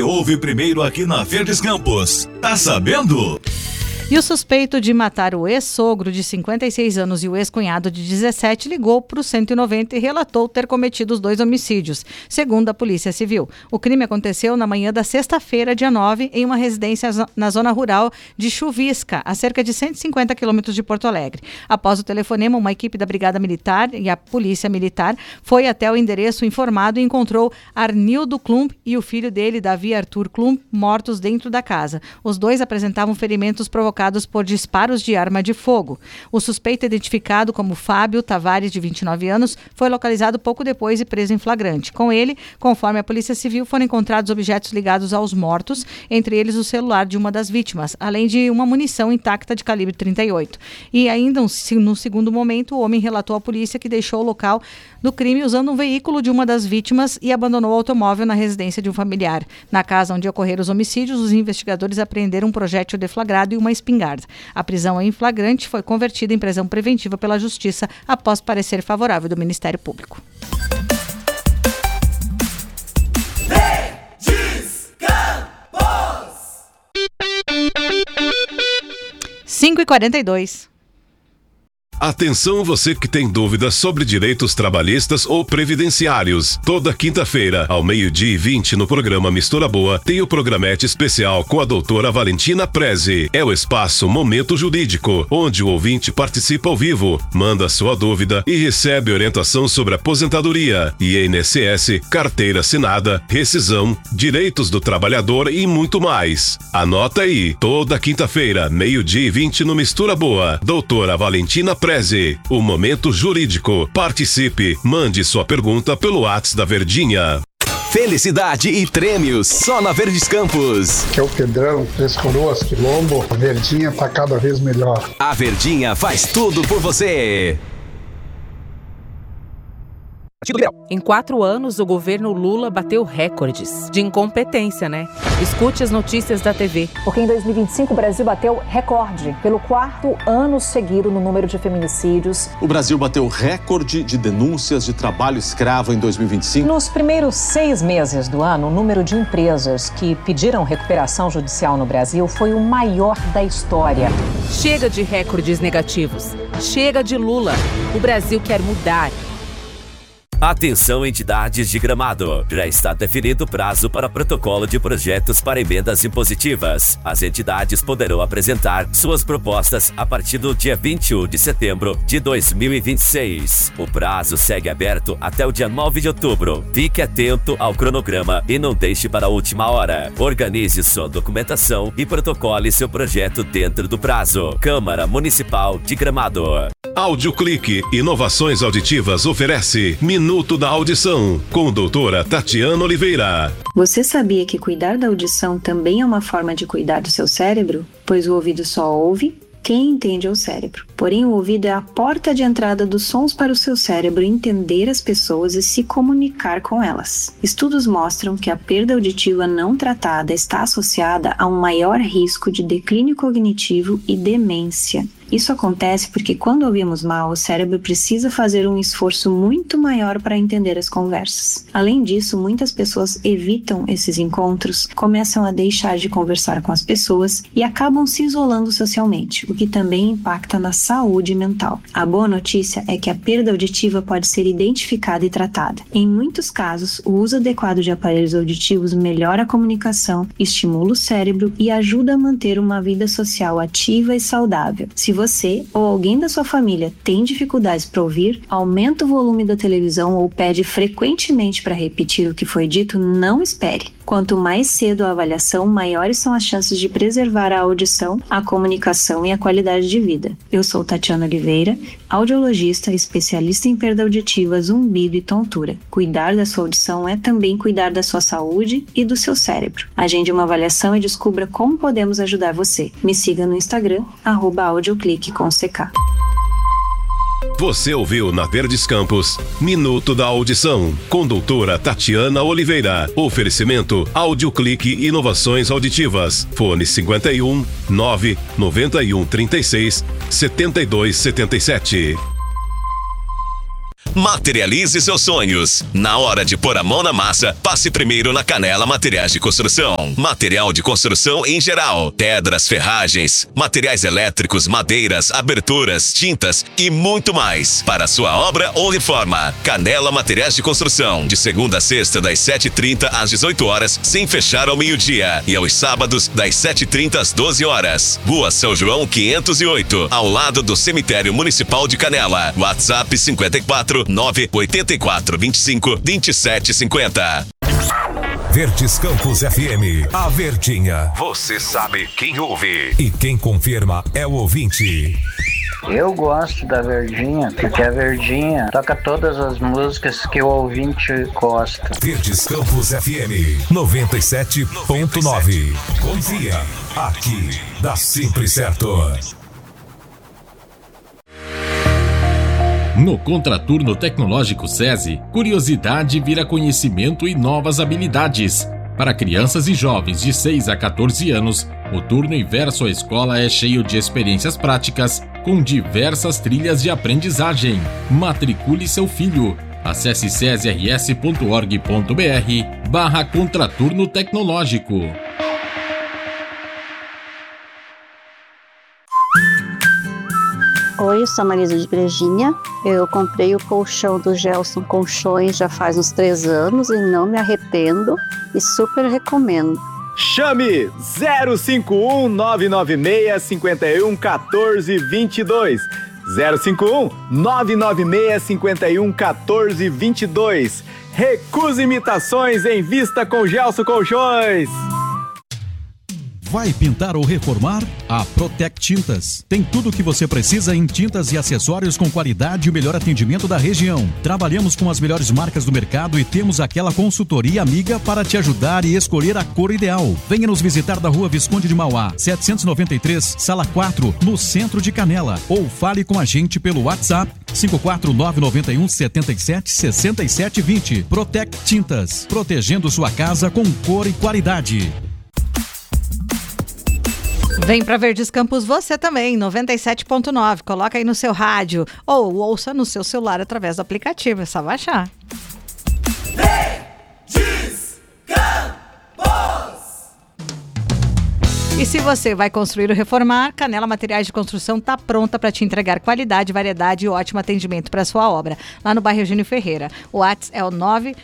ouve primeiro aqui na Verdes Campos. Tá sabendo? E o suspeito de matar o ex-sogro de 56 anos e o ex-cunhado de 17 ligou para o 190 e relatou ter cometido os 2 homicídios, segundo a Polícia Civil. O crime aconteceu na manhã da sexta-feira, dia 9, em uma residência na zona rural de Chuvisca, a cerca de 150 quilômetros de Porto Alegre. Após o telefonema, uma equipe da Brigada Militar e a Polícia Militar foi até o endereço informado e encontrou Arnildo Klump e o filho dele, Davi Arthur Klump, mortos dentro da casa. Os dois apresentavam ferimentos provocados por disparos de arma de fogo. O suspeito, identificado como Fábio Tavares, de 29 anos, foi localizado pouco depois e preso em flagrante. Com ele, conforme a Polícia Civil, foram encontrados objetos ligados aos mortos, entre eles o celular de uma das vítimas, além de uma munição intacta de calibre 38. E ainda, no segundo momento, o homem relatou à polícia que deixou o local do crime usando um veículo de uma das vítimas e abandonou o automóvel na residência de um familiar. Na casa onde ocorreram os homicídios, os investigadores apreenderam um projétil deflagrado e uma espingarda. A prisão em flagrante foi convertida em prisão preventiva pela Justiça após parecer favorável do Ministério Público. 5h42. Atenção, você que tem dúvidas sobre direitos trabalhistas ou previdenciários. Toda quinta-feira, ao 12:20, no programa Mistura Boa, tem o programete especial com a doutora Valentina Prezi. É o espaço Momento Jurídico, onde o ouvinte participa ao vivo, manda sua dúvida e recebe orientação sobre aposentadoria, INSS, carteira assinada, rescisão, direitos do trabalhador e muito mais. Anota aí, toda quinta-feira, 12:20, no Mistura Boa, doutora Valentina Prezi, o Momento Jurídico. Participe, mande sua pergunta pelo WhatsApp da Verdinha. Felicidade e prêmios só na Verdes Campos. Que é o Pedrão, Três Coroas, Quilombo, a Verdinha tá cada vez melhor. A Verdinha faz tudo por você. Em 4 anos, o governo Lula bateu recordes de incompetência, né? Escute as notícias da TV. Porque em 2025 o Brasil bateu recorde pelo 4º ano seguido no número de feminicídios. O Brasil bateu recorde de denúncias de trabalho escravo em 2025. Nos primeiros 6 meses do ano, o número de empresas que pediram recuperação judicial no Brasil foi o maior da história. Chega de recordes negativos. Chega de Lula. O Brasil quer mudar. Atenção, entidades de Gramado. Já está definido o prazo para protocolo de projetos para emendas impositivas. As entidades poderão apresentar suas propostas a partir do dia 21 de setembro de 2026. O prazo segue aberto até o dia 9 de outubro. Fique atento ao cronograma e não deixe para a última hora. Organize sua documentação e protocole seu projeto dentro do prazo. Câmara Municipal de Gramado. Audioclique Inovações Auditivas oferece Minuto da Audição, com doutora Tatiana Oliveira. Você sabia que cuidar da audição também é uma forma de cuidar do seu cérebro? Pois o ouvido só ouve quem entende é o cérebro. Porém, o ouvido é a porta de entrada dos sons para o seu cérebro entender as pessoas e se comunicar com elas. Estudos mostram que a perda auditiva não tratada está associada a um maior risco de declínio cognitivo e demência. Isso acontece porque quando ouvimos mal, o cérebro precisa fazer um esforço muito maior para entender as conversas. Além disso, muitas pessoas evitam esses encontros, começam a deixar de conversar com as pessoas e acabam se isolando socialmente, o que também impacta na saúde mental. A boa notícia é que a perda auditiva pode ser identificada e tratada. Em muitos casos, o uso adequado de aparelhos auditivos melhora a comunicação, estimula o cérebro e ajuda a manter uma vida social ativa e saudável. Se você ou alguém da sua família tem dificuldades para ouvir, aumenta o volume da televisão ou pede frequentemente para repetir o que foi dito, não espere. Quanto mais cedo a avaliação, maiores são as chances de preservar a audição, a comunicação e a qualidade de vida. Eu sou Tatiana Oliveira, audiologista, especialista em perda auditiva, zumbido e tontura. Cuidar da sua audição é também cuidar da sua saúde e do seu cérebro. Agende uma avaliação e descubra como podemos ajudar você. Me siga no Instagram, @audioclique_com_ck. Você ouviu na Verdes Campos Minuto da Audição, com doutora Tatiana Oliveira. Oferecimento Audioclique Inovações Auditivas. Fone 51 9 91 36 72 77. Materialize seus sonhos. Na hora de pôr a mão na massa, passe primeiro na Canela Materiais de Construção. Material de construção em geral, pedras, ferragens, materiais elétricos, madeiras, aberturas, tintas e muito mais. Para sua obra ou reforma, Canela Materiais de Construção. De segunda a sexta, das 7h30 às 18 horas, sem fechar ao meio-dia. E aos sábados, das 7h30 às 12 horas. Rua São João 508, ao lado do Cemitério Municipal de Canela. WhatsApp 54 984 25 27 50. Verdes Campos FM, a Verdinha. Você sabe quem ouve e quem confirma é o ouvinte. Eu gosto da Verdinha, porque a Verdinha toca todas as músicas que o ouvinte gosta. Verdes Campos FM 97.9. Confia, aqui dá sempre certo. No Contraturno Tecnológico SESI, curiosidade vira conhecimento e novas habilidades. Para crianças e jovens de 6 a 14 anos, o turno Inverso à Escola é cheio de experiências práticas, com diversas trilhas de aprendizagem. Matricule seu filho. Acesse sesirs.org.br/Contraturno Tecnológico. Oi, eu sou a Marisa de Brejinha. Eu comprei o colchão do Gelson Colchões já faz uns 3 anos e não me arrependo e super recomendo. Chame 051 996 51 14 22. 051 996 51 14 22. Recusa imitações em vista com Gelson Colchões. Vai pintar ou reformar? A Protec Tintas. Tem tudo o que você precisa em tintas e acessórios com qualidade e o melhor atendimento da região. Trabalhamos com as melhores marcas do mercado e temos aquela consultoria amiga para te ajudar e escolher a cor ideal. Venha nos visitar da Rua Visconde de Mauá, 793, Sala 4, no centro de Canela. Ou fale com a gente pelo WhatsApp 54991 77 67 20. Protec Tintas. Protegendo sua casa com cor e qualidade. Vem para Verdes Campos você também, 97.9. Coloca aí no seu rádio ou ouça no seu celular através do aplicativo. É só baixar. Verdes Campos! E se você vai construir ou reformar, Canela Materiais de Construção está pronta para te entregar qualidade, variedade e ótimo atendimento para sua obra. Lá no bairro Eugênio Ferreira. O WhatsApp é o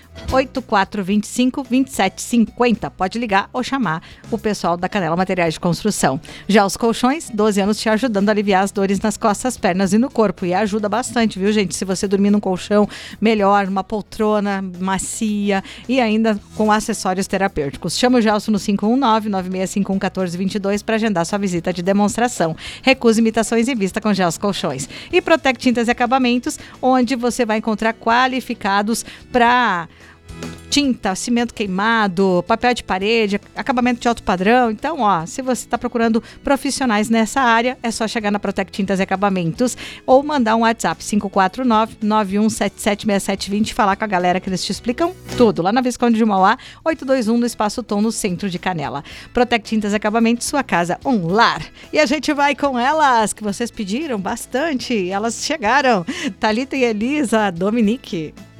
98425 2750. Pode ligar ou chamar o pessoal da Canela Materiais de Construção. Já os colchões, 12 anos te ajudando a aliviar as dores nas costas, pernas e no corpo. E ajuda bastante, viu, gente? Se você dormir num colchão melhor, uma poltrona macia e ainda com acessórios terapêuticos. Chama o Gelson no 519-9651-1422 para agendar sua visita de demonstração. Recuse imitações em vista com Gelson Colchões. E Protec Tintas e Acabamentos, onde você vai encontrar qualificados para tinta, cimento queimado, papel de parede, acabamento de alto padrão. Então, ó, se você está procurando profissionais nessa área, é só chegar na Protec Tintas e Acabamentos ou mandar um WhatsApp 549-91776720 e falar com a galera que eles te explicam tudo. Lá na Visconde de Mauá, 821 no Espaço Tom, no centro de Canela. Protec Tintas e Acabamentos, sua casa, um lar. E a gente vai com elas, que vocês pediram bastante. Elas chegaram. Thalita e Elisa, Dominique.